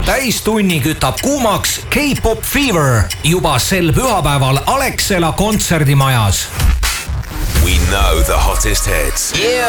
täistunni kütab kuumaks K-Pop Fever juba sel pühapäeval Alexela kontserdimajas. We know the hottest hits. Yeah.